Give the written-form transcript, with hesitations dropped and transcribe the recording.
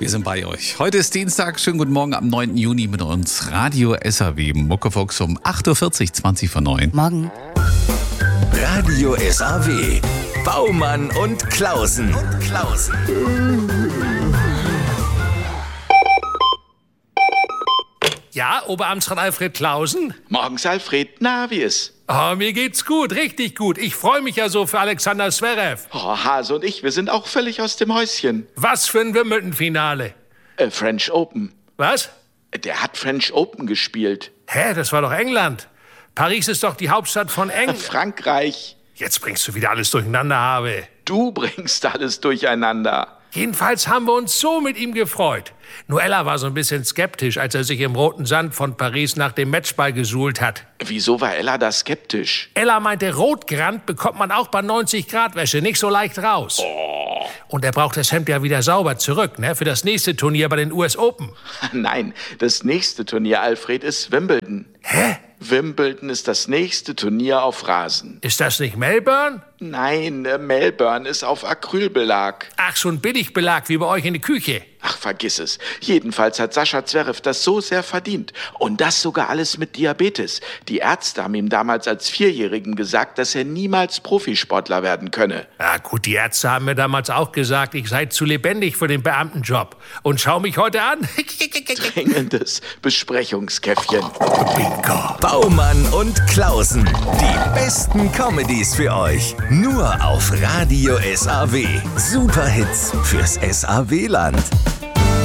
Wir sind bei euch. Heute ist Dienstag. Schönen guten Morgen am 9. Juni mit uns. Radio SAW Muckefuchs um 8.40 Uhr, 20 vor 9. Morgen. Radio SAW. Baumann und Klausen. Ja, Oberamtsrat Alfred Klausen? Morgens, Alfred. Na, wie ist? Oh, mir geht's gut, richtig gut. Ich freue mich ja so für Alexander Zverev. Oh, Hase und ich, wir sind auch völlig aus dem Häuschen. Was für ein Wimbledon-Finale. French Open. Was? Der hat French Open gespielt. Hä, das war doch England. Paris ist doch die Hauptstadt von England. Frankreich. Jetzt bringst du wieder alles durcheinander, Habe. Du bringst alles durcheinander. Jedenfalls haben wir uns so mit ihm gefreut. Nur Ella war so ein bisschen skeptisch, als er sich im roten Sand von Paris nach dem Matchball gesuhlt hat. Wieso war Ella da skeptisch? Ella meinte, Rotgrand bekommt man auch bei 90 Grad Wäsche nicht so leicht raus. Oh. Und er braucht das Hemd ja wieder sauber zurück, ne? Für das nächste Turnier bei den US Open. Nein, das nächste Turnier, Alfred, ist Wimbledon. Hä? Wimbledon ist das nächste Turnier auf Rasen. Ist das nicht Melbourne? Nein, Melbourne ist auf Acrylbelag. Ach, so ein Billigbelag wie bei euch in der Küche. Ach, vergiss es. Jedenfalls hat Sascha Zverev das so sehr verdient. Und das sogar alles mit Diabetes. Die Ärzte haben ihm damals als Vierjährigen gesagt, dass er niemals Profisportler werden könne. Ja gut, die Ärzte haben mir damals auch gesagt, ich sei zu lebendig für den Beamtenjob. Und schau mich heute an. Dringendes Besprechungskäffchen. Bingo. Baumann und Klausen. Die besten Comedies für euch. Nur auf Radio SAW. Superhits fürs SAW-Land.